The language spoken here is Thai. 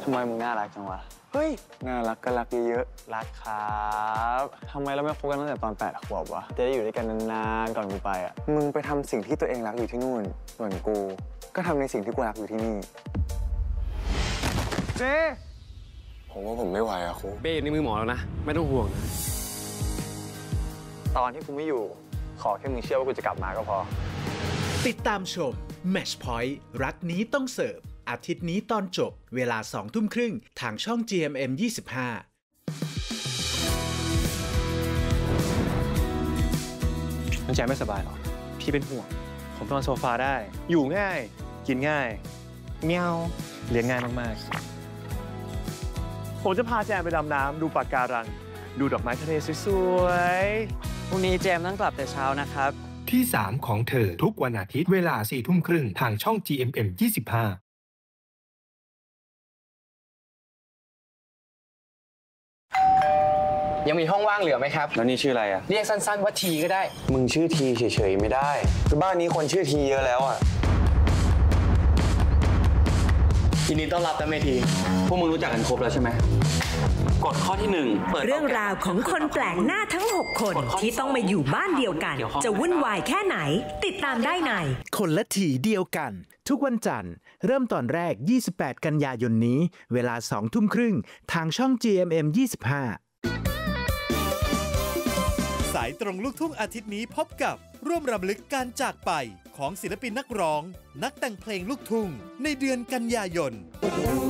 ทำไมมึงน่ารักจังวะเฮ้ยน่ารักก็รักเยอะๆรักครับทำไมเราไม่คบกันตั้งแต่ตอน8 ขวบวะจะได้อยู่ด้วยกันนานๆก่อนกูไปอ่ะมึงไปทำสิ่งที่ตัวเองรักอยู่ที่นู่นส่วนกูก็ทำในสิ่งที่กูรักอยู่ที่นี่เจ๊ผมว่าผมไม่ไหวอะครูเบ้ในมือหมอแล้วนะไม่ต้องห่วงนะตอนที่กูไม่อยู่ขอแค่มึงเชื่อว่ากูจะกลับมาก็พอติดตามชม Match Point รักนี้ต้องเสิร์ฟอาทิตย์นี้ตอนจบเวลา 20:30 ทางช่อง GMM 25 น้องแจไม่สบายหรอพี่เป็นห่วงผมนอนโซฟาได้อยู่ง่ายกินง่ายเมียวเลี้ยงง่ายมากๆผมจะพาแจมไปดำน้ำดูปะการังดูดอกไม้ทะเลสวยๆพรุ่งนี้แจมต้องกลับแต่เช้านะครับที่ 3 ของเธอทุกวันอาทิตย์เวลา 4:30 ทางช่อง GMM 25 ยังมีห้องว่างเหลือไหมครับแล้วนี่ชื่ออะไรอะเรียกสั้นๆว่าทีก็ได้มึงชื่อทีเฉยๆไม่ได้คือบ้านนี้คนชื่อทีเยอะแล้วอะยินดีต้อนรับนะเมทีพวกมึงรู้จักกันครบแล้วใช่ไหมกฎข้อที่1เปิดเรื่องราวของคนแปลกหน้าทั้ง6คนที่ต้องมาอยู่บ้านเดียวกันจะวุ่นวายแค่ไหนติดตามได้ในคนละทีเดียวกันทุกวันจันทร์เริ่มตอนแรก28 กันยายนนี้เวลา 20:30 ทางช่อง GMM 25 สายตรงลูกทุ่งอาทิตย์นี้พบกับร่วมรำลึกการจากไปของศิลปินนักร้องนักแต่งเพลงลูกทุ่งในเดือนกันยายน